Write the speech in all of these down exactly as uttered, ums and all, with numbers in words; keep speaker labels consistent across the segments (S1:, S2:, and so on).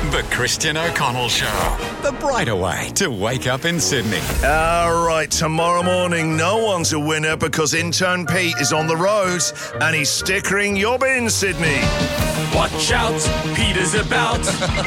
S1: The Christian O'Connell Show. The brighter way to wake up in Sydney.
S2: All right, tomorrow morning, no one's a winner because intern Pete is on the road and he's stickering your bin, Sydney.
S3: Watch out, Peter's about.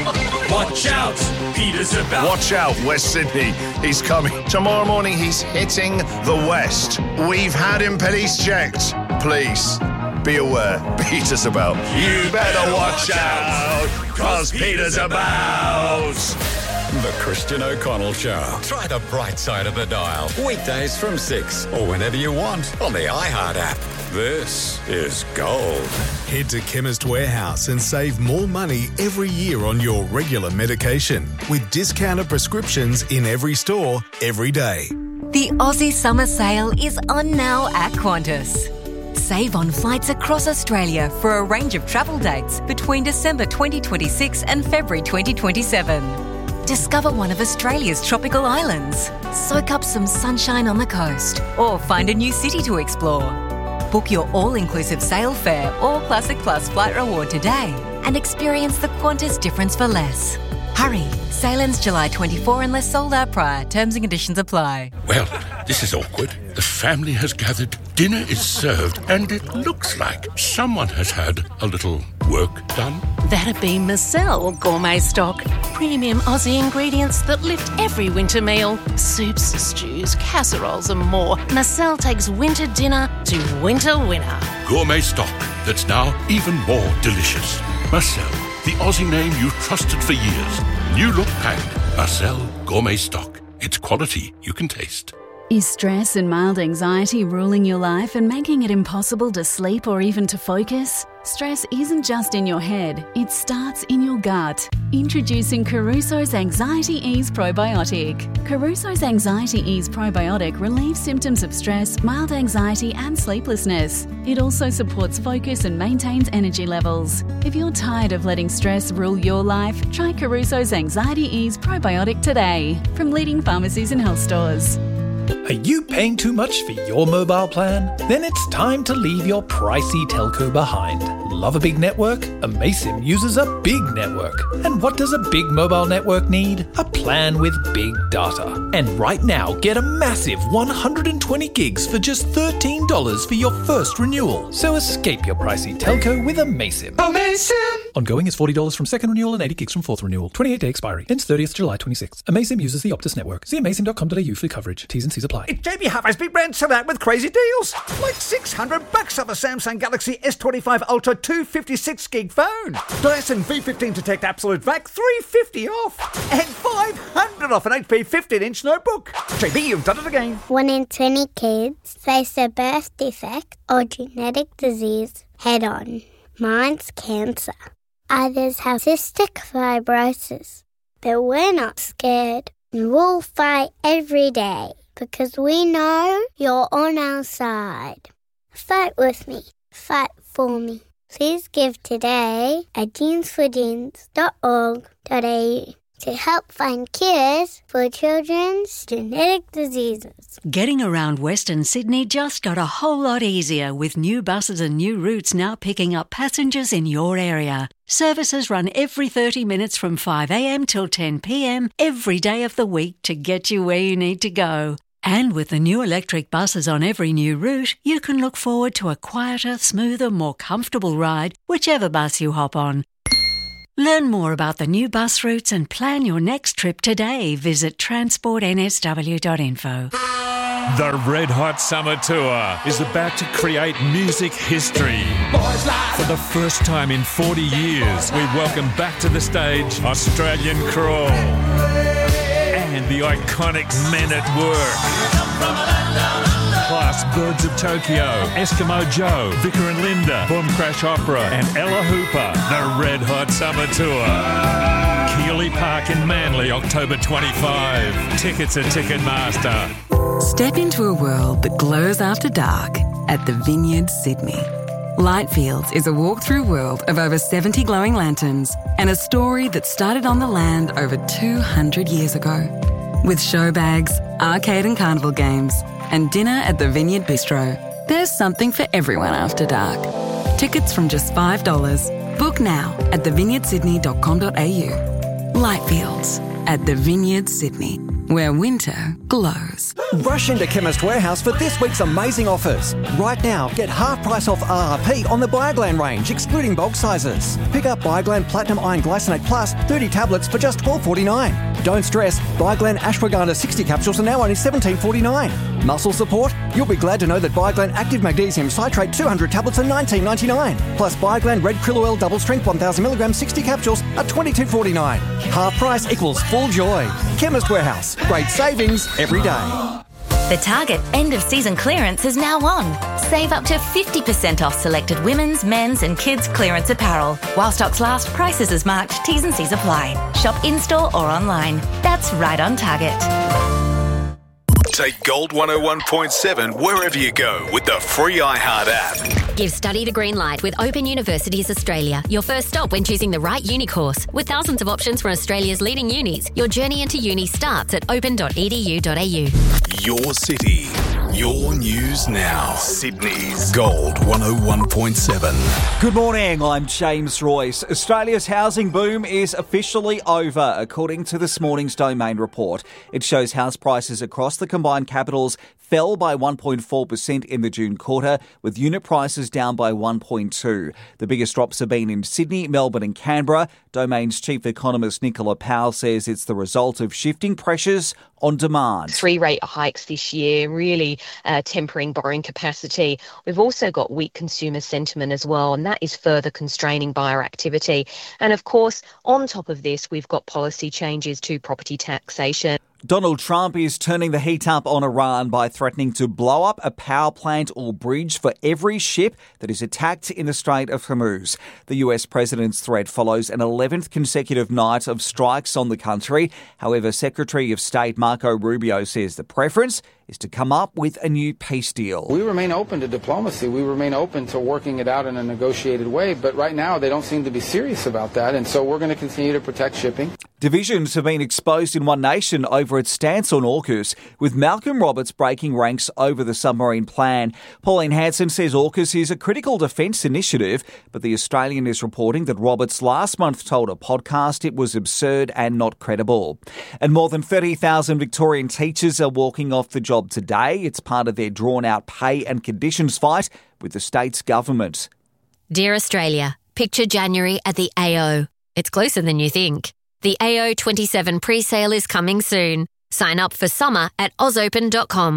S3: Watch out, Peter's about.
S2: Watch out, West Sydney. He's coming. Tomorrow morning, he's hitting the West. We've had him police checked. Please, be aware. Peter's about. You better watch out, cause Peter's about.
S1: The Christian O'Connell Show. Try the bright side of the dial. Weekdays from six or whenever you want on the iHeart app. This is gold.
S4: Head to Chemist Warehouse and save more money every year on your regular medication with discounted prescriptions in every store, every day.
S5: The Aussie Summer Sale is on now at Qantas. Save on flights across Australia for a range of travel dates between December twenty twenty-six and February twenty twenty-seven. Discover one of Australia's tropical islands, soak up some sunshine on the coast, or find a new city to explore. Book your all-inclusive sail fare or Classic Plus flight reward today and experience the Qantas difference for less. Hurry, sail ends July twenty-fourth unless sold out prior. Terms and conditions apply.
S6: Well, this is awkward. The family has gathered, dinner is served, and it looks like someone has had a little work done.
S7: That'd be Marcel Gourmet Stock. Premium Aussie ingredients that lift every winter meal. Soups, stews, casseroles and more. Marcel takes winter dinner to winter winner.
S6: Gourmet stock that's now even more delicious. Marcel, the Aussie name you've trusted for years. New look packed. Marcel Gourmet Stock. It's quality you can taste.
S8: Is stress and mild anxiety ruling your life and making it impossible to sleep or even to focus? Stress isn't just in your head, it starts in your gut. Introducing Caruso's Anxiety Ease Probiotic. Caruso's Anxiety Ease Probiotic relieves symptoms of stress, mild anxiety and sleeplessness. It also supports focus and maintains energy levels. If you're tired of letting stress rule your life, try Caruso's Anxiety Ease Probiotic today from leading pharmacies and health stores.
S9: Are you paying too much for your mobile plan? Then it's time to leave your pricey telco behind. Love a big network? Amaysim uses a big network. And what does a big mobile network need? A plan with big data. And right now, get a massive one hundred twenty gigs for just thirteen dollars for your first renewal. So escape your pricey telco with Amaysim.
S3: Amaysim!
S9: Ongoing is forty dollars from second renewal and eighty gigs from fourth renewal. twenty-eight day expiry. Ends thirtieth July twenty-sixth. Amaysim uses the Optus network. See amaysim dot com dot a u for coverage. T's and C's apply.
S10: It's J B Hi-Fi's big brand sell out with crazy deals. Like six hundred bucks off a Samsung Galaxy S twenty-five Ultra two fifty-six gig phone. Dyson V fifteen Detect Absolute Vac three fifty off. And five hundred off an H P fifteen inch notebook. J B, you've done it again.
S11: One in twenty kids face a birth defect or genetic disease head on. Mine's cancer. Others have cystic fibrosis. But we're not scared. We'll fight every day because we know you're on our side. Fight with me. Fight for me. Please give today at jeans for jeans dot org dot a u to help find cures for children's genetic diseases.
S12: Getting around Western Sydney just got a whole lot easier with new buses and new routes now picking up passengers in your area. Services run every thirty minutes from five a m till ten p m every day of the week to get you where you need to go. And with the new electric buses on every new route, you can look forward to a quieter, smoother, more comfortable ride, whichever bus you hop on. Learn more about the new bus routes and plan your next trip today. Visit transport n s w dot info.
S13: The Red Hot Summer Tour is about to create music history. For the first time in forty years, we welcome back to the stage Australian Crawl and the iconic Men at Work. Plus Birds of Tokyo, Eskimo Joe, Vicar and Linda, Boom Crash Opera and Ella Hooper. The Red Hot Summer Tour. Keeley Park in Manly, October twenty-fifth. Tickets at Ticketmaster.
S14: Step into a world that glows after dark at the Vineyard Sydney. Lightfields is a walk-through world of over seventy glowing lanterns and a story that started on the land over two hundred years ago. With show bags, arcade and carnival games, and dinner at the Vineyard Bistro, there's something for everyone after dark. Tickets from just five dollars. Book now at the vineyard sydney dot com dot a u. Lightfields at the Vineyard Sydney, where winter glows.
S15: Rush into Chemist Warehouse for this week's amazing offers. Right now, get half price off R R P on the Bioglan range, excluding bulk sizes. Pick up Bioglan Platinum Iron Glycinate Plus thirty tablets for just twelve forty-nine. Don't stress, Bioglan Ashwagandha sixty capsules are now only seventeen forty-nine. Muscle support? You'll be glad to know that Bioglan Active Magnesium Citrate two hundred tablets are nineteen ninety-nine. Plus Bioglan Red Krill Oil Double Strength one thousand milligrams sixty capsules are twenty-two forty-nine. Half price equals full joy. Chemist Warehouse. Great savings every day.
S16: The Target end of season clearance is now on. Save up to fifty percent off selected women's, men's and kids clearance apparel. While stocks last, prices as marked, T's and C's apply. Shop in-store or online. That's right on Target.
S4: Take Gold one oh one point seven wherever you go with the free iHeart app.
S17: Give study the green light with Open Universities Australia. Your first stop when choosing the right uni course. With thousands of options from Australia's leading unis, your journey into uni starts at open dot e d u dot a u.
S4: Your city, your news now. Sydney's Gold one oh one point seven.
S18: Good morning, I'm James Royce. Australia's housing boom is officially over, according to this morning's Domain report. It shows house prices across the combined capitals fell by one point four percent in the June quarter, with unit prices down by one point two. The biggest drops have been in Sydney, Melbourne and Canberra. Domain's chief economist Nicola Powell says it's the result of shifting pressures on demand.
S19: Three rate hikes this year, really uh, tempering borrowing capacity. We've also got weak consumer sentiment as well, and that is further constraining buyer activity. And of course, on top of this, we've got policy changes to property taxation.
S18: Donald Trump is turning the heat up on Iran by threatening to blow up a power plant or bridge for every ship that is attacked in the Strait of Hormuz. The U S president's threat follows an eleventh consecutive night of strikes on the country. However, Secretary of State Marco Rubio says the preference is to come up with a new peace deal.
S20: We remain open to diplomacy. We remain open to working it out in a negotiated way. But right now, they don't seem to be serious about that. And so we're going to continue to protect shipping.
S18: Divisions have been exposed in One Nation over its stance on AUKUS, with Malcolm Roberts breaking ranks over the submarine plan. Pauline Hanson says AUKUS is a critical defence initiative, but The Australian is reporting that Roberts last month told a podcast it was absurd and not credible. And more than thirty thousand Victorian teachers are walking off the job today. It's part of their drawn-out pay and conditions fight with the state's government.
S17: Dear Australia, picture January at the A O. It's closer than you think. The A O twenty-seven pre-sale is coming soon. Sign up for summer at oz open dot com.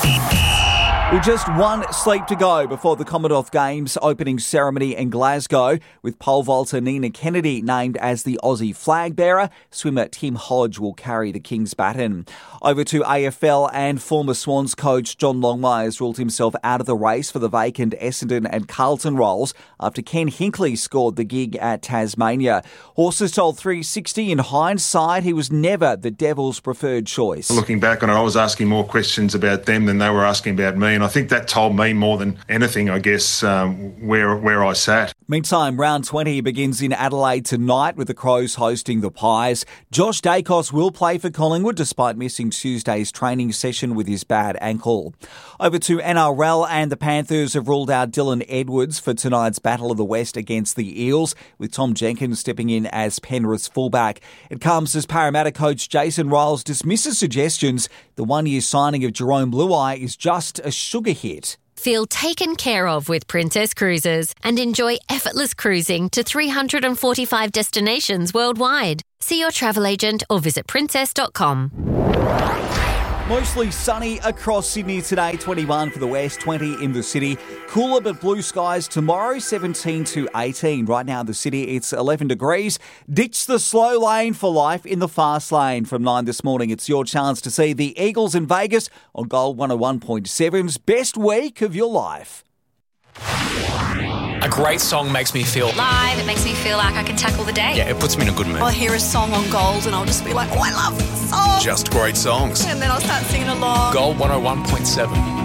S18: With just one sleep to go before the Commonwealth Games opening ceremony in Glasgow, with pole vaulter Nina Kennedy named as the Aussie flag bearer, swimmer Tim Hodge will carry the King's baton. Over to A F L, and former Swans coach John Longmire has ruled himself out of the race for the vacant Essendon and Carlton roles after Ken Hinkley scored the gig at Tasmania. Horses told three sixty in hindsight he was never the Devils' preferred choice.
S21: Looking back on it, I was asking more questions about them than they were asking about me, and I think that told me more than anything, I guess, um, where where I sat.
S18: Meantime, round twenty begins in Adelaide tonight with the Crows hosting the Pies. Josh Dacos will play for Collingwood despite missing Tuesday's training session with his bad ankle. Over to N R L, and the Panthers have ruled out Dylan Edwards for tonight's Battle of the West against the Eels, with Tom Jenkins stepping in as Penrith's fullback. It comes as Parramatta coach Jason Ryles dismisses suggestions the one-year signing of Jerome Luai is just a sugar hit.
S17: Feel taken care of with Princess Cruises and enjoy effortless cruising to three hundred forty-five destinations worldwide. See your travel agent or visit princess dot com.
S18: Mostly sunny across Sydney today, twenty-one for the west, twenty in the city. Cooler but blue skies tomorrow, seventeen to eighteen. Right now in the city, it's eleven degrees. Ditch the slow lane for life in the fast lane. From nine this morning, it's your chance to see the Eagles in Vegas on Gold one oh one point seven's best week of your life.
S22: A great song makes me feel
S23: live. It makes me feel like I can tackle the day.
S22: Yeah, it puts me in a good mood.
S23: I'll hear a song on Gold and I'll just be like, oh, I love this song.
S4: Just great songs.
S23: And then I'll start singing along.
S22: Gold one oh one point seven.